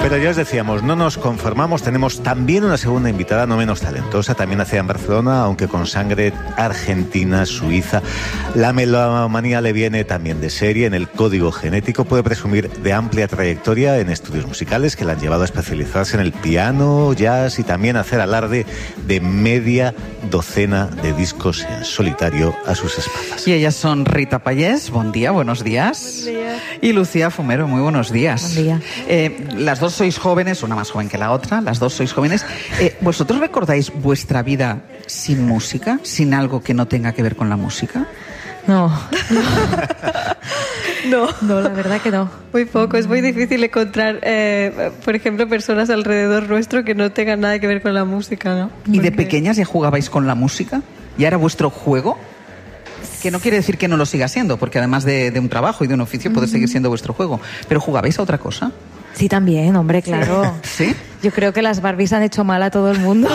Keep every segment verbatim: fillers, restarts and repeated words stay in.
Pero ya os decíamos, no nos conformamos, tenemos también una segunda invitada no menos talentosa, también nacida en Barcelona, aunque con sangre argentina, suiza. La melomanía le viene también de serie, en el código genético, puede presumir de amplia trayectoria en estudios musicales que la han llevado a especializarse en el piano, jazz y también a hacer alarde de media docena de discos en solitario a sus espaldas. Y ellas son Rita Pallés, buen día, buenos días. Buen día. Y Lucía Fumero, muy buenos días. Buen día. Eh, las dos sois jóvenes, una más joven que la otra, las dos sois jóvenes. Eh, ¿Vosotros recordáis vuestra vida sin música, sin algo que no tenga que ver con la música? No. No. No, la verdad que no. Muy poco. Es muy difícil encontrar, eh, por ejemplo, personas alrededor nuestro que no tengan nada que ver con la música, ¿no? ¿Y de Porque... pequeñas ya jugabais con la música? ¿Ya era vuestro juego? Que no quiere decir que no lo siga siendo, porque además de, de un trabajo y de un oficio puede seguir siendo vuestro juego. ¿Pero jugabais a otra cosa? Sí, también, hombre, claro. ¿Sí? Yo creo que las Barbies han hecho mal a todo el mundo.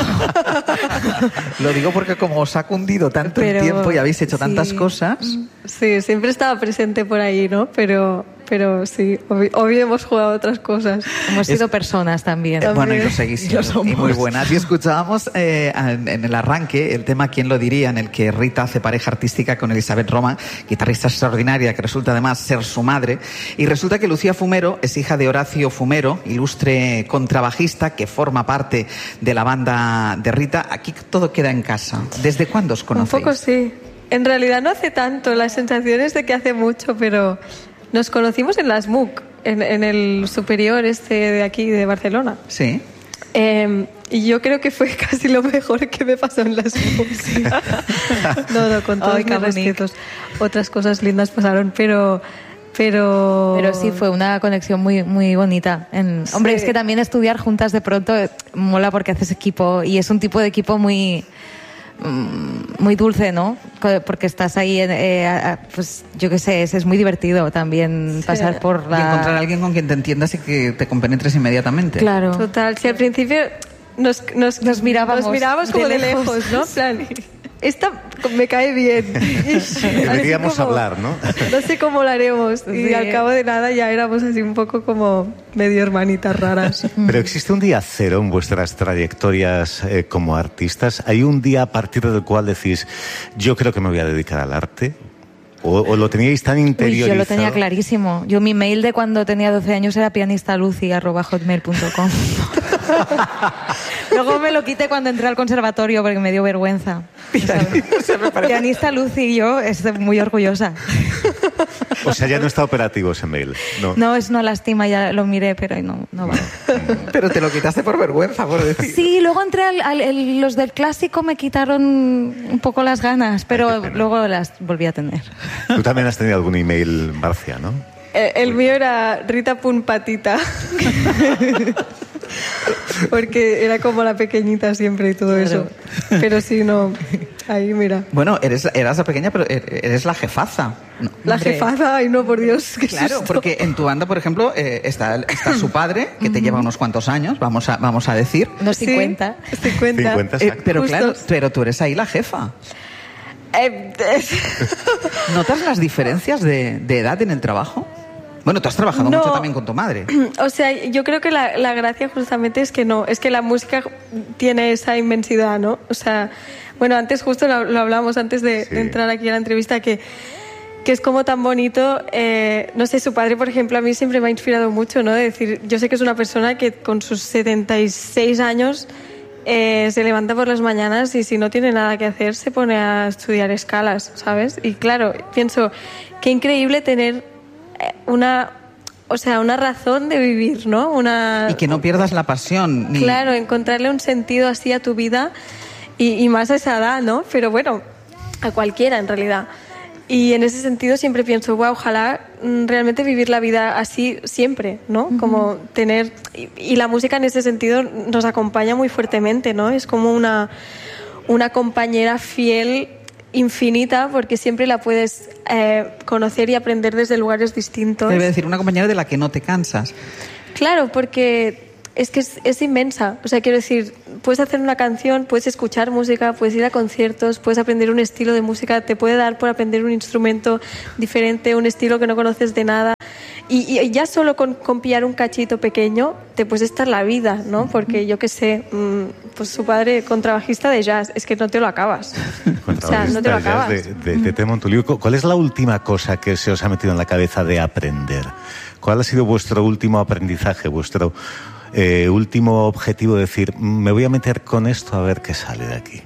Lo digo porque como os ha cundido tanto Pero, el tiempo y habéis hecho sí. tantas cosas... Sí, siempre estaba presente por ahí, ¿no? Pero, pero sí, obvio, obvio hemos jugado a otras cosas. Hemos sido Es- personas también. Eh, Bueno, y lo seguís Y lo siendo, y somos. muy buenas. Y escuchábamos eh, en en el arranque el tema ¿Quién lo diría?, en el que Rita hace pareja artística con Elizabeth Roma, guitarrista extraordinaria que resulta además ser su madre. Y resulta que Lucía Fumero es hija de Horacio Fumero, ilustre contrabajista que forma parte de la banda de Rita. Aquí todo queda en casa. ¿Desde cuándo os Un conocéis? poco sí. En realidad no hace tanto, la sensación es de que hace mucho, pero nos conocimos en las M U C, en, en el superior este de aquí, de Barcelona. Sí. Eh, y yo creo que fue casi lo mejor que me pasó en las M U C. No, no, con todos Ay, qué mis bonito. respetos. Otras cosas lindas pasaron, pero... Pero... Pero sí, fue una conexión muy, muy bonita. En... Hombre, Sí. es que también estudiar juntas de pronto eh, mola porque haces equipo y es un tipo de equipo muy mm, muy dulce, ¿no? Co- Porque estás ahí, en, eh, a- a- pues yo qué sé, es, es muy divertido también Sí. pasar por Y la... encontrar a alguien con quien te entiendas y que te compenetres inmediatamente. Claro. Total, si al principio nos, nos, Nos mirábamos nos mirábamos como de de lejos, lejos. ¿no? En plan, esta me cae bien. Deberíamos Así como, hablar, ¿no? No sé cómo lo haremos. Y Sí. al cabo de nada ya éramos así un poco como medio hermanitas raras. Pero existe un día cero en vuestras trayectorias eh, como artistas. ¿Hay un día a partir del cual decís, yo creo que me voy a dedicar al arte? ¿O, o lo teníais tan Uy, interiorizado? yo lo tenía clarísimo. Yo mi mail de cuando tenía doce años era pianistalucy arroba hotmail punto com. Luego me lo quité cuando entré al conservatorio porque me dio vergüenza. Pianista Lucy y yo estoy muy orgullosa. O sea, ya no está operativo ese mail. No. No, es una lástima, ya lo miré, pero no, no va. Pero te lo quitaste por vergüenza, por decir. Sí, luego entré al, al- el- los del clásico me quitaron un poco las ganas, pero luego las volví a tener. Tú también has tenido algún email, Marcia, ¿no? Eh, El mío era rita.patita. Porque era como la pequeñita siempre y todo eso. Pero sí, no. Ahí, mira. Bueno, eres, eras la pequeña, pero eres la jefaza. No. La Hombre. jefaza, ay no, por Dios, qué Claro, susto. porque en tu banda, por ejemplo, eh, está, está su padre, que te lleva unos cuantos años, vamos a, vamos a decir. Unos Sí, cincuenta. cincuenta. cincuenta. Eh, pero Justos. claro, pero tú eres ahí la jefa. Eh, ¿Notas las diferencias de, de edad en el trabajo? Bueno, tú has trabajado No. mucho también con tu madre. O sea, yo creo que la, la gracia justamente es que no, es que la música tiene esa inmensidad, ¿no? O sea, bueno, antes justo lo, lo hablamos antes de, Sí. de entrar aquí a la entrevista, que, que es como tan bonito, eh, no sé, su padre, por ejemplo, a mí siempre me ha inspirado mucho, ¿no? De decir, yo sé que es una persona que con sus setenta y seis años eh, se levanta por las mañanas y si no tiene nada que hacer se pone a estudiar escalas, ¿sabes? Y claro, pienso, qué increíble tener una, o sea, una razón de vivir, ¿no? Una, Y que no pierdas la pasión. Ni... Claro, encontrarle un sentido así a tu vida y, y más a esa edad, ¿no? Pero bueno, a cualquiera en realidad. Y en ese sentido siempre pienso, wow, ojalá mm, realmente vivir la vida así siempre, ¿no? Como tener... Y, y la música en ese sentido nos acompaña muy fuertemente, ¿no? Es como una, una compañera fiel infinita porque siempre la puedes eh, conocer y aprender desde lugares distintos. Debe decir, una compañera de la que no te cansas. Claro, porque es que es, es inmensa. O sea, quiero decir, puedes hacer una canción, puedes escuchar música, puedes ir a conciertos, puedes aprender un estilo de música, te puede dar por aprender un instrumento diferente, un estilo que no conoces de nada. Y, y ya solo con, con pillar un cachito pequeño te puedes estar la vida, ¿no? Porque yo qué sé, pues su padre contrabajista de jazz, es que no te lo acabas. O sea, no te lo acabas. De, de, de Tete Montoliu. ¿Cuál es la última cosa que se os ha metido en la cabeza de aprender? ¿Cuál ha sido vuestro último aprendizaje, vuestro eh, último objetivo de decir, me voy a meter con esto a ver qué sale de aquí?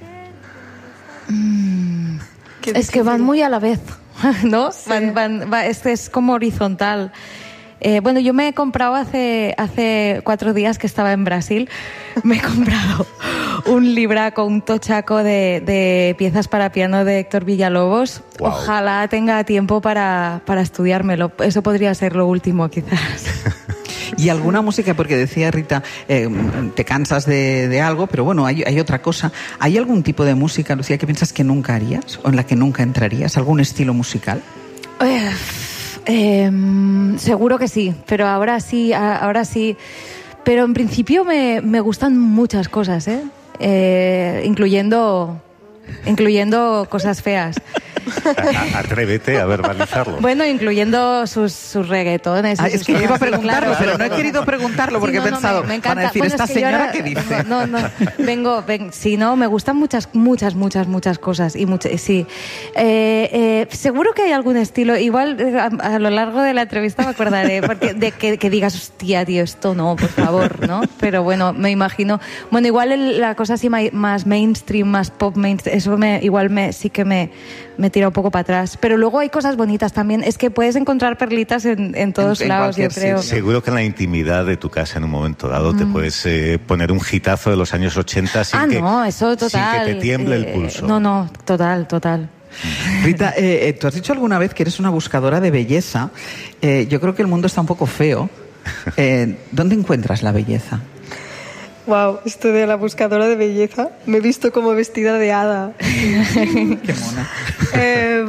Mm, es que van muy a la vez, ¿no? Sí. Van, van, va, este es como horizontal. Eh, bueno, yo me he comprado hace, hace cuatro días que estaba en Brasil, me he comprado un libraco, un tochaco de, de piezas para piano de Héctor Villalobos. Wow. Ojalá tenga tiempo para, para estudiármelo. Eso podría ser lo último, quizás. ¿Y alguna música? Porque decía Rita, eh, te cansas de, de algo, pero bueno, hay, hay otra cosa. ¿Hay algún tipo de música, Lucía, que piensas que nunca harías o en la que nunca entrarías? ¿Algún estilo musical? Eh, eh, seguro que sí, pero ahora sí, ahora sí. Pero en principio me, me gustan muchas cosas, ¿eh? Eh, incluyendo, incluyendo cosas feas. Atrévete a verbalizarlo. Bueno, incluyendo sus, sus reggaetones. Ah, es que yo iba a preguntarlo, claro, pero no he querido preguntarlo porque sí, no, he pensado, no, me, me encanta. Van a decir, bueno, esta es que señora ahora, ¿qué dice? No, no, no. Vengo, ven, sí, no, me gustan muchas, muchas, muchas, muchas cosas. Y muchas, sí. Eh, eh, seguro que hay algún estilo, igual a, a lo largo de la entrevista me acordaré, porque de que, que digas, hostia, tío, esto no, por favor, ¿no? Pero bueno, me imagino. Bueno, igual el, la cosa así más mainstream, más pop mainstream, eso me, igual me, sí que me, me tira un poco para atrás. Pero luego hay cosas bonitas también. Es que puedes encontrar perlitas en, en todos en, lados, en yo creo. Sí, seguro que en la intimidad de tu casa en un momento dado mm. te puedes eh, poner un hitazo de los años ochenta sin, ah, que, no, eso total, sin que te tiemble eh, el pulso. No, no, total, total. Rita, eh, eh, tú has dicho alguna vez que eres una buscadora de belleza. Eh, yo creo que el mundo está un poco feo. Eh, ¿Dónde encuentras la belleza? Wow, esto de la buscadora de belleza. Me he visto como vestida de hada. Qué mona. Eh,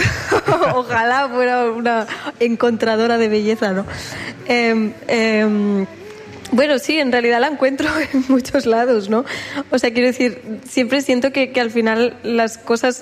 ojalá fuera una encontradora de belleza, ¿no? Eh, eh, bueno, sí, en realidad la encuentro en muchos lados, ¿no? O sea, quiero decir, siempre siento que, que al final las cosas...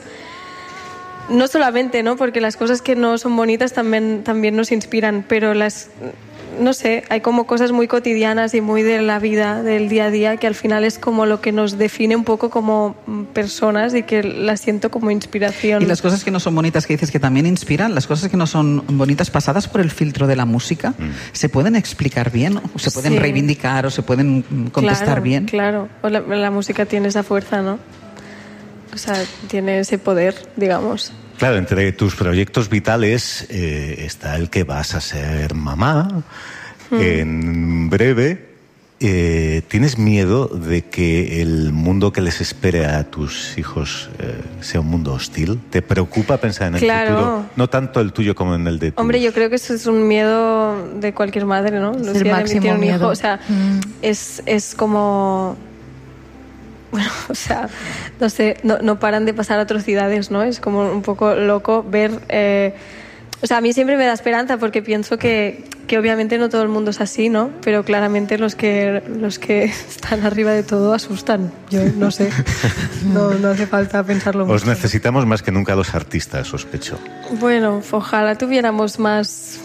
No solamente, ¿no? Porque las cosas que no son bonitas también, también nos inspiran, pero las... No sé, hay como cosas muy cotidianas y muy de la vida, del día a día, que al final es como lo que nos define un poco como personas y que las siento como inspiración. Y las cosas que no son bonitas que dices que también inspiran, las cosas que no son bonitas pasadas por el filtro de la música, mm. ¿se pueden explicar bien? ¿O se pueden sí. reivindicar o se pueden contestar claro, bien? Claro, la, la música tiene esa fuerza, ¿no? O sea, tiene ese poder, digamos. Claro, entre tus proyectos vitales eh, está el que vas a ser mamá mm. en breve. Eh, ¿Tienes miedo de que el mundo que les espere a tus hijos eh, sea un mundo hostil? ¿Te preocupa pensar en el claro. futuro? No tanto el tuyo como en el de tu... Hombre, yo creo que eso es un miedo de cualquier madre, ¿no? Es el máximo tiene un miedo. hijo, o sea, mm. es, es como... Bueno, o sea, no sé, no, no paran de pasar atrocidades, ¿no? Es como un poco loco ver... Eh, o sea, a mí siempre me da esperanza porque pienso que, que obviamente no todo el mundo es así, ¿no? Pero claramente los que, los que están arriba de todo asustan. Yo no sé, no, no hace falta pensarlo mucho. Os necesitamos más que nunca los artistas, sospecho. Bueno, ojalá tuviéramos más...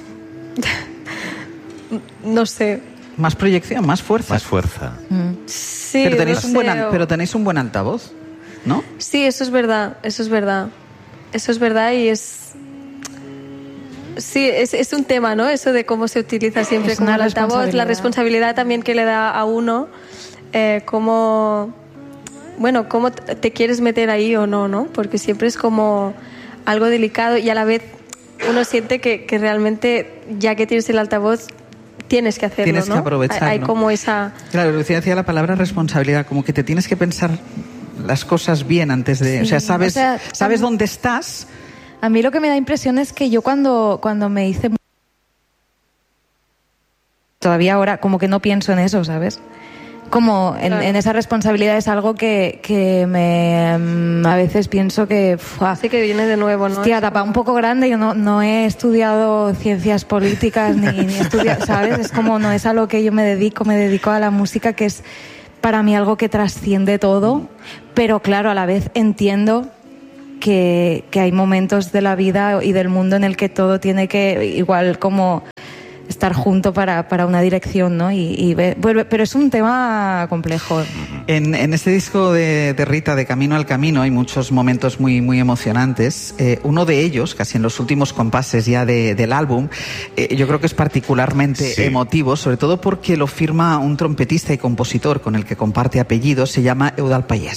no sé... Más proyección, más fuerza. Más fuerza. Mm. Sí, pero tenéis, no un buen, sé. pero tenéis un buen altavoz, ¿no? Sí, eso es verdad, eso es verdad. Eso es verdad y es... Sí, es, es un tema, ¿no? Eso de cómo se utiliza siempre como el altavoz, la responsabilidad también que le da a uno, eh, cómo... Bueno, cómo te quieres meter ahí o no, ¿no? Porque siempre es como algo delicado y a la vez uno siente que, que realmente, ya que tienes el altavoz... Tienes que hacerlo, tienes ¿no? que aprovecharlo. Hay como esa... Claro, Lucía decía la palabra responsabilidad, como que te tienes que pensar las cosas bien antes de... Sí. O sea, sabes, o sea, sabes dónde estás. A mí lo que me da impresión es que yo cuando, cuando me hice... Todavía ahora como que no pienso en eso, ¿sabes? como en, Claro. en esa responsabilidad es algo que, que me a veces pienso que ¡fua! Así que viene de nuevo, ¿no? Hostia, tapa un poco grande. Yo no, no he estudiado ciencias políticas ni, ni he estudiado, ¿sabes? Es como no es a lo que yo me dedico, me dedico a la música, que es para mí algo que trasciende todo, pero claro, a la vez entiendo que, que hay momentos de la vida y del mundo en el que todo tiene que igual como estar junto para, para una dirección, ¿no? Y, y ve- vuelve, pero es un tema complejo. En, en este disco de, de Rita, de Camino al Camino, hay muchos momentos muy, muy emocionantes. Eh, uno de ellos, casi en los últimos compases ya de, del álbum, eh, yo creo que es particularmente Sí. emotivo, sobre todo porque lo firma un trompetista y compositor con el que comparte apellidos, se llama Eudald Pallés.